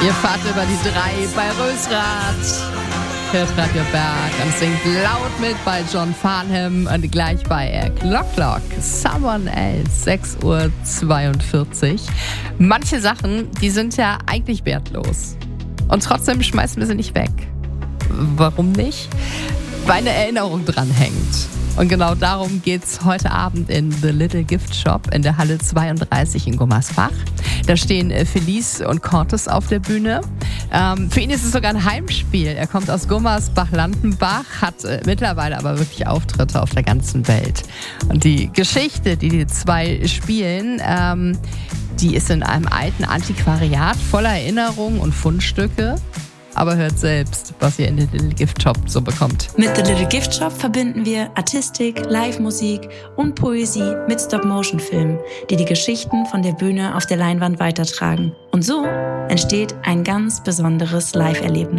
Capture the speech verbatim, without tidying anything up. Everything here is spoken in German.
Ihr fahrt über die drei bei Rösrath. Hört Radio Berg und singt laut mit bei John Farnham und gleich bei Clock Clock. Someone Else, sechs Uhr zweiundvierzig. Manche Sachen, die sind ja eigentlich wertlos. Und trotzdem schmeißen wir sie nicht weg. Warum nicht? Weil eine Erinnerung dran hängt. Und genau darum geht's heute Abend in The Little Gift Shop in der Halle zweiunddreißig in Gummersbach. Da stehen Felice und Cortes auf der Bühne. Ähm, für ihn ist es sogar ein Heimspiel. Er kommt aus Gummersbach-Landenbach, hat äh, mittlerweile aber wirklich Auftritte auf der ganzen Welt. Und die Geschichte, die die zwei spielen, ähm, die ist in einem alten Antiquariat voller Erinnerungen und Fundstücke. Aber hört selbst, was ihr in den Little Gift Shop so bekommt. Mit The Little Gift Shop verbinden wir Artistik, Live-Musik und Poesie mit Stop-Motion-Filmen, die die Geschichten von der Bühne auf der Leinwand weitertragen. Und so entsteht ein ganz besonderes Live-Erlebnis.